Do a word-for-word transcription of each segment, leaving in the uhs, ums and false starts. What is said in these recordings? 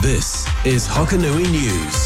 This is Hokanui News.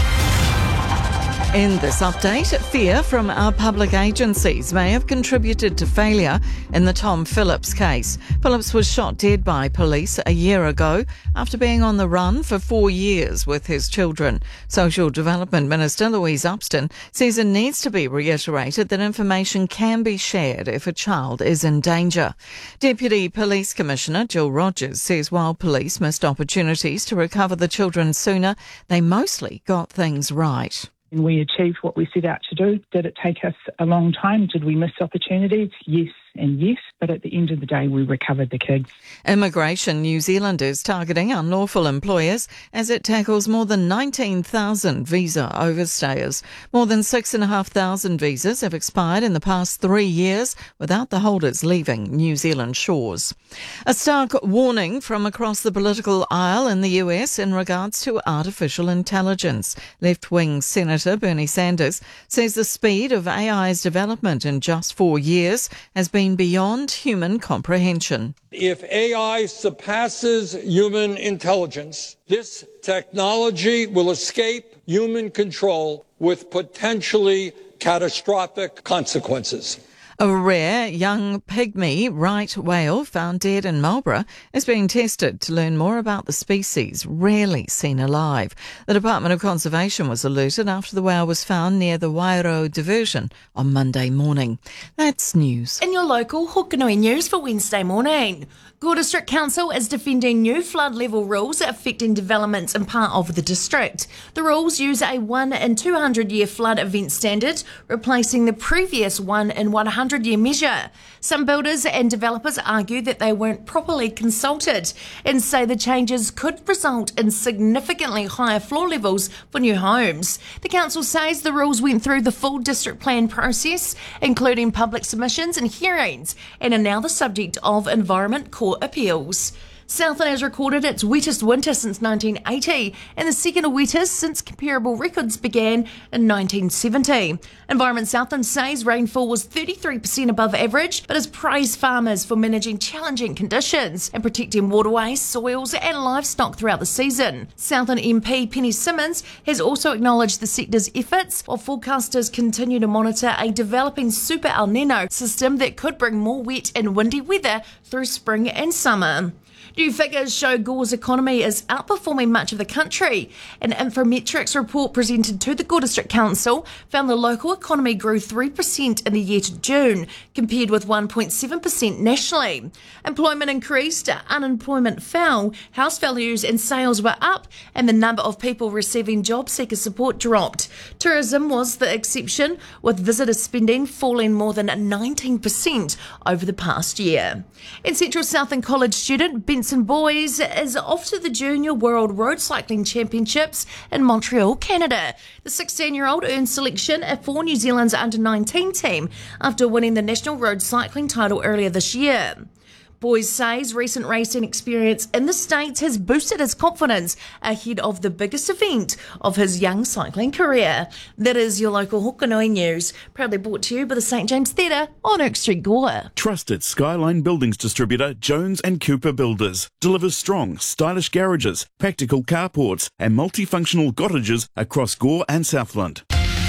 In this update, fear from our public agencies may have contributed to failure in the Tom Phillips case. Phillips was shot dead by police a year ago after being on the run for four years with his children. Social Development Minister Louise Upston says it needs to be reiterated that information can be shared if a child is in danger. Deputy Police Commissioner Jill Rogers says while police missed opportunities to recover the children sooner, they mostly got things right. We achieved what we set out to do. Did it take us a long time? Did we miss opportunities? Yes and yes. But at the end of the day, we recovered the kids. Immigration New Zealand is targeting unlawful employers as it tackles more than nineteen thousand visa overstayers. More than six thousand five hundred visas have expired in the past three years without the holders leaving New Zealand shores. A stark warning from across the political aisle in the U S in regards to artificial intelligence. Left-wing Senator Bernie Sanders says the speed of A I's development in just four years has been beyond human comprehension. If A I surpasses human intelligence, this technology will escape human control with potentially catastrophic consequences. A rare young pygmy right whale found dead in Marlborough is being tested to learn more about the species, rarely seen alive. The Department of Conservation was alerted after the whale was found near the Wairau diversion on Monday morning. That's news. In your local Hokanui News for Wednesday morning. Gore District Council is defending new flood level rules affecting developments in part of the district. The rules use a one in two hundred year flood event standard, replacing the previous one in one hundred year measure. Some builders and developers argue that they weren't properly consulted and say the changes could result in significantly higher floor levels for new homes. The council says the rules went through the full district plan process, including public submissions and hearings, and are now the subject of Environment Court appeals. Southland has recorded its wettest winter since nineteen eighty and the second wettest since comparable records began in nineteen seventy. Environment Southland says rainfall was thirty-three percent above average, but has praised farmers for managing challenging conditions and protecting waterways, soils and livestock throughout the season. Southland M P Penny Simmons has also acknowledged the sector's efforts, while forecasters continue to monitor a developing Super El Nino system that could bring more wet and windy weather through spring and summer. New figures show Gore's economy is outperforming much of the country. An Infometrics report presented to the Gore District Council found the local economy grew three percent in the year to June, compared with one point seven percent nationally. Employment increased, unemployment fell, house values and sales were up, and the number of people receiving job seeker support dropped. Tourism was the exception, with visitor spending falling more than nineteen percent over the past year. And Central Southland College student Benson Boys is off to the Junior World Road Cycling Championships in Montreal, Canada. The sixteen-year-old earned selection for New Zealand's under nineteen team after winning the national road cycling title earlier this year. Boys says recent racing experience in the States has boosted his confidence ahead of the biggest event of his young cycling career. That is your local Hokanui News, proudly brought to you by the Saint James Theatre on Oak Street, Gore. Trusted Skyline Buildings distributor Jones and Cooper Builders delivers strong, stylish garages, practical carports and multifunctional cottages across Gore and Southland.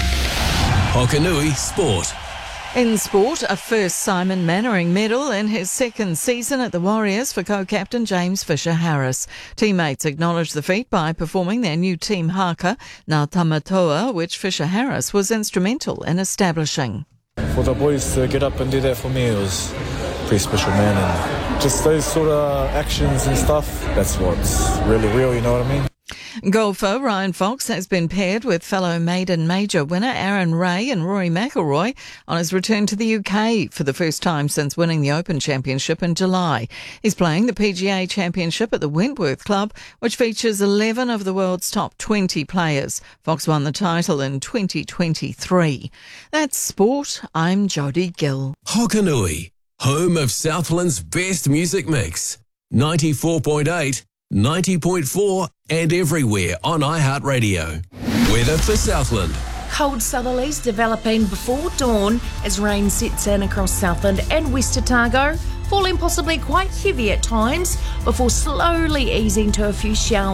Hokanui Sport. In sport, a first Simon Mannering medal in his second season at the Warriors for co-captain James Fisher-Harris. Teammates acknowledged the feat by performing their new team haka, Ngā Tamatoa, which Fisher-Harris was instrumental in establishing. For the boys to get up and do that for me, it was pretty special, man. And just those sort of actions and stuff, that's what's really real, you know what I mean? Golfer Ryan Fox has been paired with fellow maiden major winner Aaron Ray and Rory McIlroy on his return to the U K for the first time since winning the Open Championship in July. He's playing the P G A Championship at the Wentworth Club, which features eleven of the world's top twenty players. Fox won the title in twenty twenty-three. That's sport. I'm Jodie Gill. Hokanui, home of Southland's best music mix. ninety-four point eight, ninety point four and everywhere on iHeartRadio. Weather for Southland. Cold southerlies developing before dawn as rain sets in across Southland and West Otago, falling possibly quite heavy at times before slowly easing to a few showers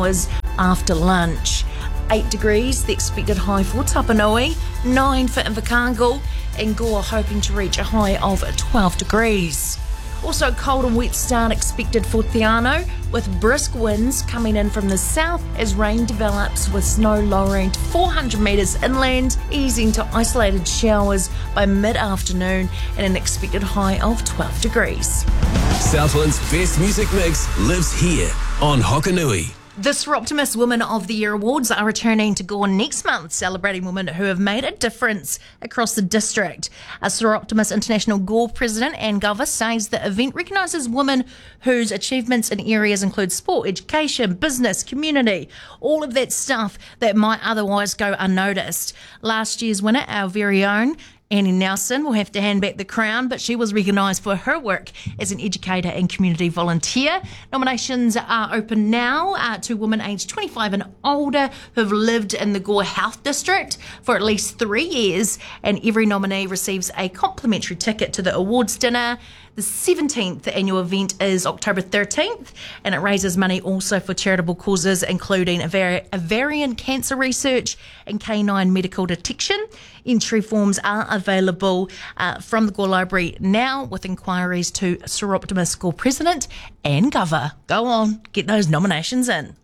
after lunch. eight degrees, the expected high for Tapanui, nine for Invercargill, and Gore hoping to reach a high of twelve degrees. Also cold and wet start expected for Te Anau, with brisk winds coming in from the south as rain develops, with snow lowering to four hundred metres inland, easing to isolated showers by mid-afternoon, and an expected high of twelve degrees. Southland's best music mix lives here on Hokanui. The Soroptimist Woman of the Year Awards are returning to Gore next month, celebrating women who have made a difference across the district. A Soroptimist International Gore president, Anne Gover, says the event recognises women whose achievements in areas include sport, education, business, community, all of that stuff that might otherwise go unnoticed. Last year's winner, our very own Annie Nelson, will have to hand back the crown, but she was recognised for her work as an educator and community volunteer. Nominations are open now uh, to women aged twenty-five and older who have lived in the Gore Health District for at least three years, and every nominee receives a complimentary ticket to the awards dinner. The seventeenth annual event is October thirteenth, and it raises money also for charitable causes, including avar- ovarian cancer research and canine medical detection. Entry forms are available uh, from the Gore Library now, with inquiries to Soroptimist Gore President Anne Gover. Go on, get those nominations in.